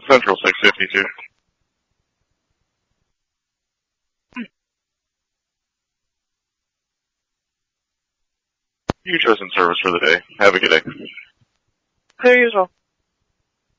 Central 652. You chosen service for the day. Have a good day. Clear as well.